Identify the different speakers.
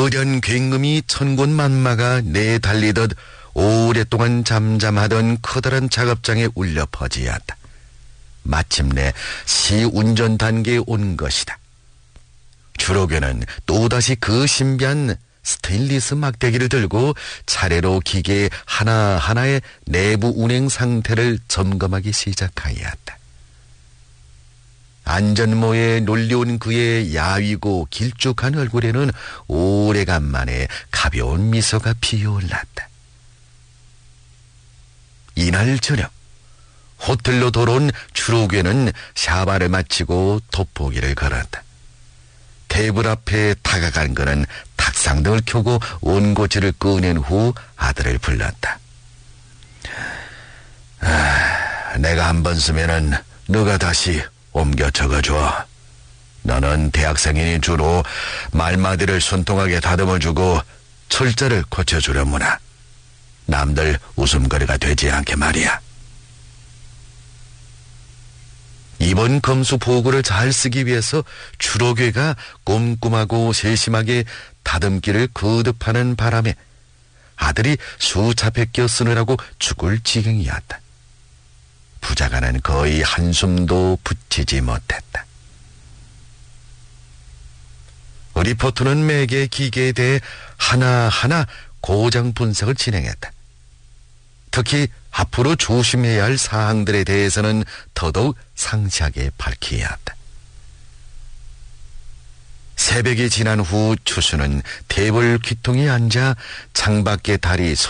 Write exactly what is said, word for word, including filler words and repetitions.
Speaker 1: 거대한 굉음이 천군만마가 내달리듯 오랫동안 잠잠하던 커다란 작업장에 울려 퍼지었다. 마침내 시운전 단계에 온 것이다. 주로교는 또다시 그 신비한 스테인리스 막대기를 들고 차례로 기계 하나하나의 내부 운행 상태를 점검하기 시작하였다. 안전모에 놀려온 그의 야위고 길쭉한 얼굴에는 오래간만에 가벼운 미소가 피어올랐다. 이날 저녁 호텔로 돌아온 주로괴는 샤바를 마치고 돋보기를 걸었다. 테이블 앞에 다가간 그는 탁상등을 켜고 온고지를 꺼낸 후 아들을 불렀다. 아, 내가 한 번 쓰면은 너가 다시 옮겨 적어줘. 너는 대학생이니 주로 말마디를 손통하게 다듬어주고 철자를 고쳐주려무나. 남들 웃음거리가 되지 않게 말이야. 이번 검수 보고를 잘 쓰기 위해서 주로괴가 꼼꼼하고 세심하게 다듬기를 거듭하는 바람에 아들이 수차례 껴 쓰느라고 죽을 지경이었다. 부자가는 거의 한숨도 붙이지 못했다. 리포터는 매개 기계에 대해 하나하나 고장 분석을 진행했다. 특히 앞으로 조심해야 할 사항들에 대해서는 더더욱 상세하게 밝혀야 한다. 새벽이 지난 후 추수는 테이블 귀퉁이에 앉아 창밖의 달이